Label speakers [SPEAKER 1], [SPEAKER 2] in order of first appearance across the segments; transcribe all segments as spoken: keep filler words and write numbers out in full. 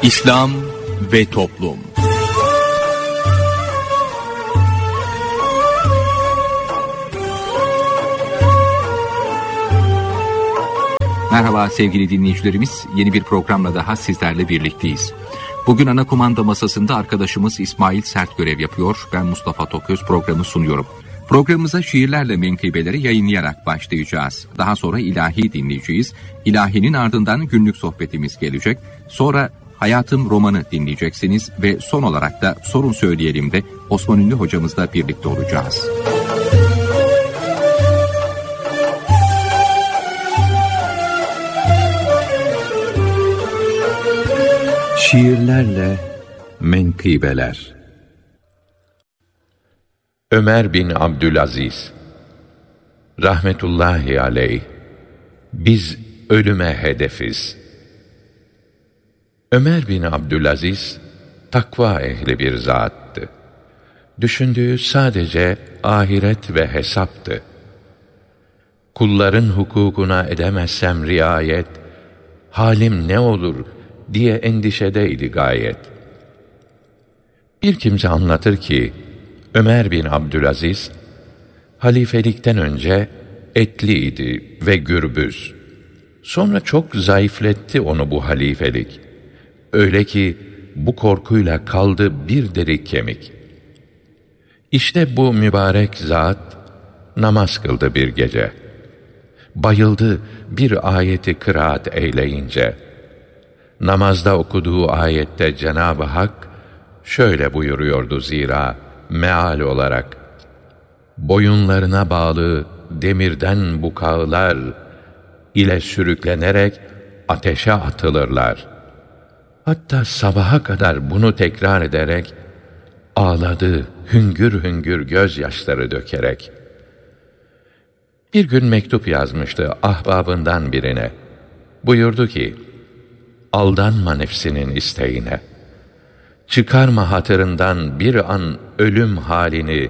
[SPEAKER 1] İslam ve Toplum. Merhaba sevgili dinleyicilerimiz, yeni bir programla daha sizlerle birlikteyiz. Bugün ana kumanda masasında arkadaşımız İsmail Sert görev yapıyor. Ben Mustafa Toköz programı sunuyorum. Programımıza şiirlerle menkıbeleri yayınlayarak başlayacağız. Daha sonra ilahi dinleyeceğiz. İlahinin ardından günlük sohbetimiz gelecek. Sonra Hayatım romanı dinleyeceksiniz ve son olarak da Sorun Söyleyelim de Osman Ünlü hocamızla birlikte olacağız.
[SPEAKER 2] Şiirlerle menkıbeler. Ömer bin Abdülaziz rahmetullahi aleyh, biz ölüme hedefiz. Ömer bin Abdülaziz takva ehli bir zattı. Düşündüğü sadece ahiret ve hesaptı. Kulların hukukuna edemezsem riayet, halim ne olur diye endişedeydi gayet. Bir kimse anlatır ki, Ömer bin Abdülaziz, halifelikten önce etliydi ve gürbüz. Sonra çok zayıfletti onu bu halifelik. Öyle ki bu korkuyla kaldı bir deri kemik. İşte bu mübarek zat namaz kıldı bir gece. Bayıldı bir ayeti kıraat eyleyince. Namazda okuduğu ayette Cenab-ı Hak şöyle buyuruyordu zira meal olarak: boyunlarına bağlı demirden bukağılar ile sürüklenerek ateşe atılırlar. Hatta sabaha kadar bunu tekrar ederek ağladı hüngür hüngür gözyaşları dökerek. Bir gün mektup yazmıştı ahbabından birine. Buyurdu ki, aldanma nefsinin isteğine. Çıkarma hatırından bir an ölüm halini.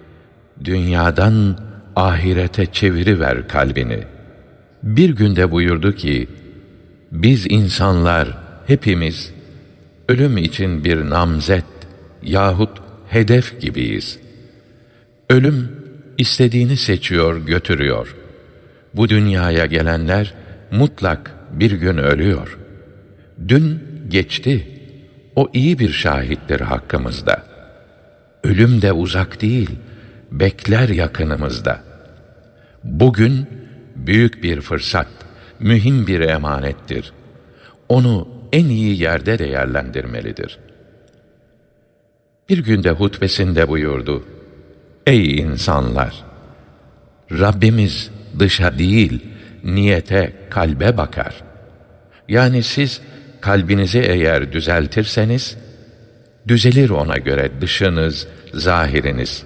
[SPEAKER 2] Dünyadan ahirete çeviriver kalbini. Bir günde buyurdu ki, biz insanlar hepimiz ölüm için bir namzet yahut hedef gibiyiz. Ölüm istediğini seçiyor, götürüyor. Bu dünyaya gelenler mutlak bir gün ölüyor. Dün geçti. O iyi bir şahittir hakkımızda. Ölüm de uzak değil, bekler yakınımızda. Bugün büyük bir fırsat, mühim bir emanettir. Onu en iyi yerde değerlendirmelidir. Bir günde hutbesinde buyurdu: ey insanlar! Rabbimiz dışa değil, niyete, kalbe bakar. Yani siz kalbinizi eğer düzeltirseniz, düzelir ona göre dışınız, zahiriniz.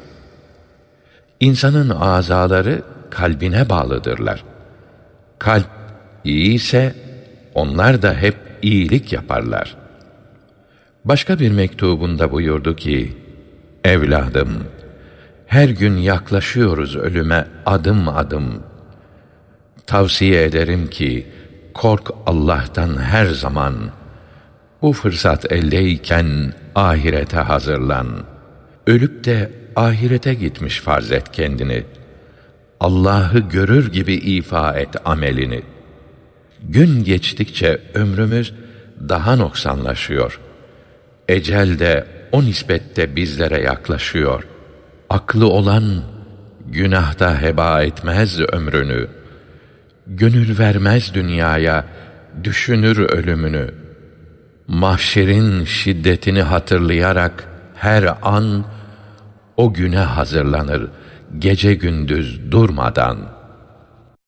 [SPEAKER 2] İnsanın azaları kalbine bağlıdırlar. Kalp iyi ise, onlar da hep iyilik yaparlar. Başka bir mektubunda buyurdu ki, evladım, her gün yaklaşıyoruz ölüme adım adım. Tavsiye ederim ki, kork Allah'tan her zaman. Bu fırsat eldeyken ahirete hazırlan. Ölüp de ahirete gitmiş farz et kendini. Allah'ı görür gibi ifa et amelini. Gün geçtikçe ömrümüz daha noksanlaşıyor. Ecel de o nispette bizlere yaklaşıyor. Aklı olan günahta heba etmez ömrünü. Gönül vermez dünyaya, düşünür ölümünü. Mahşerin şiddetini hatırlayarak her an o güne hazırlanır, gece gündüz durmadan.